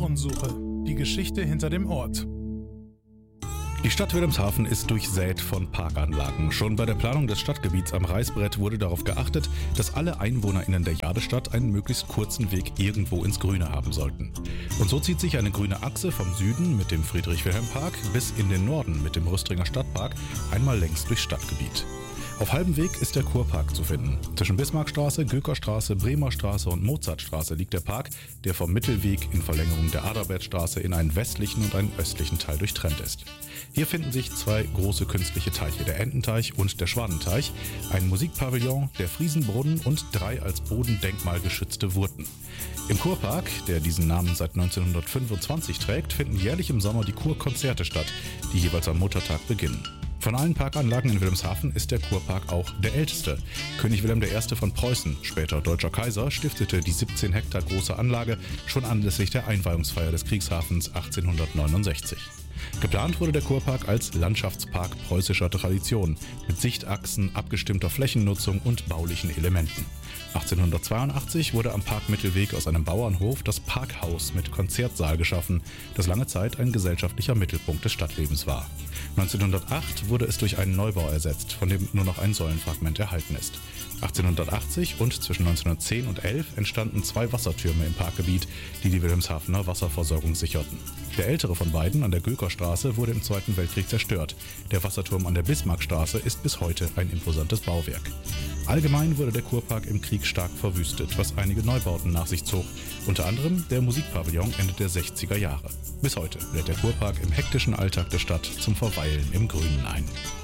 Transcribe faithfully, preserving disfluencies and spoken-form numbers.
Spurensuche. Die Geschichte hinter dem Ort. Die Stadt Wilhelmshaven ist durchsät von Parkanlagen. Schon bei der Planung des Stadtgebiets am Reißbrett wurde darauf geachtet, dass alle EinwohnerInnen der Jadestadt einen möglichst kurzen Weg irgendwo ins Grüne haben sollten. Und so zieht sich eine grüne Achse vom Süden mit dem Friedrich-Wilhelm-Park bis in den Norden mit dem Rüstringer Stadtpark einmal längs durchs Stadtgebiet. Auf halbem Weg ist der Kurpark zu finden. Zwischen Bismarckstraße, Gökerstraße, Bremerstraße und Mozartstraße liegt der Park, der vom Mittelweg in Verlängerung der Adalbertstraße in einen westlichen und einen östlichen Teil durchtrennt ist. Hier finden sich zwei große künstliche Teiche, der Ententeich und der Schwanenteich, ein Musikpavillon, der Friesenbrunnen und drei als Bodendenkmal geschützte Wurten. Im Kurpark, der diesen Namen seit neunzehnhundertfünfundzwanzig trägt, finden jährlich im Sommer die Kurkonzerte statt, die jeweils am Muttertag beginnen. Von allen Parkanlagen in Wilhelmshaven ist der Kurpark auch der älteste. König Wilhelm der Erste von Preußen, später Deutscher Kaiser, stiftete die siebzehn Hektar große Anlage schon anlässlich der Einweihungsfeier des Kriegshafens achtzehnhundertneunundsechzig. Geplant wurde der Kurpark als Landschaftspark preußischer Tradition mit Sichtachsen, abgestimmter Flächennutzung und baulichen Elementen. achtzehnhundertzweiundachtzig wurde am Parkmittelweg aus einem Bauernhof das Parkhaus mit Konzertsaal geschaffen, das lange Zeit ein gesellschaftlicher Mittelpunkt des Stadtlebens war. neunzehnhundertacht wurde es durch einen Neubau ersetzt, von dem nur noch ein Säulenfragment erhalten ist. achtzehnhundertachtzig und zwischen neunzehnhundertzehn und elf entstanden zwei Wassertürme im Parkgebiet, die die Wilhelmshavener Wasserversorgung sicherten. Der ältere von beiden an der Gökerstraße wurde im Zweiten Weltkrieg zerstört. Der Wasserturm an der Bismarckstraße ist bis heute ein imposantes Bauwerk. Allgemein wurde der Kurpark im Krieg stark verwüstet, was einige Neubauten nach sich zog. Unter anderem der Musikpavillon Ende der sechziger Jahre. Bis heute lädt der Kurpark im hektischen Alltag der Stadt zum Verweilen im Grünen ein.